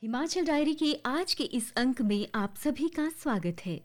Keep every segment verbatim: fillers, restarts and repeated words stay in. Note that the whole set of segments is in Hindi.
हिमाचल डायरी के आज के इस अंक में आप सभी का स्वागत है।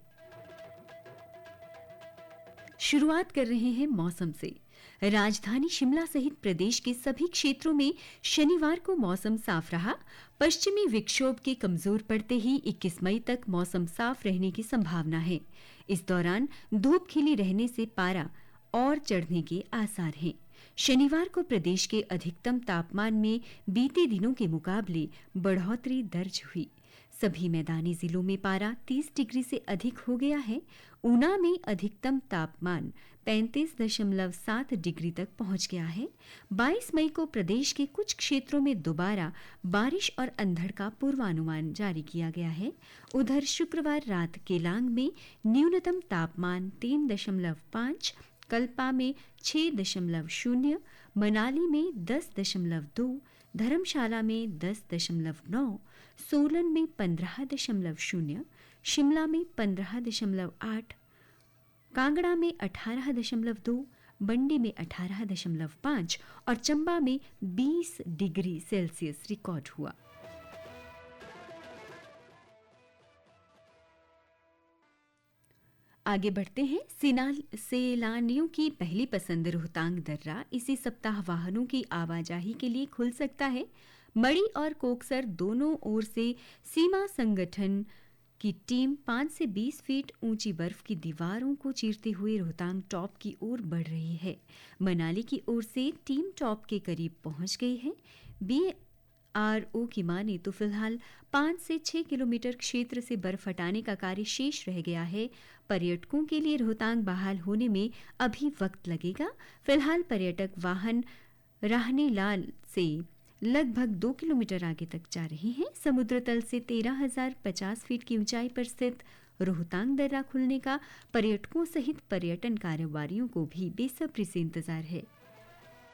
शुरुआत कर रहे हैं मौसम से। राजधानी शिमला सहित प्रदेश के सभी क्षेत्रों में शनिवार को मौसम साफ रहा। पश्चिमी विक्षोभ के कमजोर पड़ते ही इक्कीस मई तक मौसम साफ रहने की संभावना है। इस दौरान धूप खिली रहने से पारा और चढ़ने के आसार हैं। शनिवार को प्रदेश के अधिकतम तापमान में बीते दिनों के मुकाबले बढ़ोतरी दर्ज हुई। सभी मैदानी जिलों में पारा तीस डिग्री से अधिक हो गया है। ऊना में अधिकतम तापमान पैंतीस दशमलव सात डिग्री तक पहुंच गया है। बाईस मई को प्रदेश के कुछ क्षेत्रों में दोबारा बारिश और अंधड़ का पूर्वानुमान जारी किया गया है। उधर शुक्रवार रात केलांग में न्यूनतम तापमान तीन दशमलव पाँच, कल्पा में छह दशमलव शून्य, मनाली में दस दशमलव दो, धर्मशाला में दस दशमलव नौ, सोलन में पंद्रह दशमलव शून्य, शिमला में पंद्रह दशमलव आठ, कांगड़ा में अठारह दशमलव दो, बंडी में अठारह दशमलव पाँच और चंबा में बीस डिग्री सेल्सियस रिकॉर्ड हुआ। आगे बढ़ते हैं। सैलानियों की पहली पसंद रोहतांग दर्रा इसी सप्ताह वाहनों की आवाजाही के लिए खुल सकता है। मड़ी और कोकसर दोनों ओर से सीमा संगठन की टीम पाँच से बीस फीट ऊंची बर्फ की दीवारों को चीरते हुए रोहतांग टॉप की ओर बढ़ रही है। मनाली की ओर से टीम टॉप के करीब पहुंच गई है। बी आर ओ की माने तो फिलहाल पाँच से छह किलोमीटर क्षेत्र से बर्फ हटाने का कार्य शेष रह गया है। पर्यटकों के लिए रोहतांग बहाल होने में अभी वक्त लगेगा। फिलहाल पर्यटक वाहन राहने लाल से लगभग दो किलोमीटर आगे तक जा रहे हैं। समुद्र तल से तेरह हजार पचास फीट की ऊंचाई पर स्थित रोहतांग दर्रा खुलने का पर्यटकों सहित पर्यटन कारोबारियों को भी बेसब्री से इंतजार है।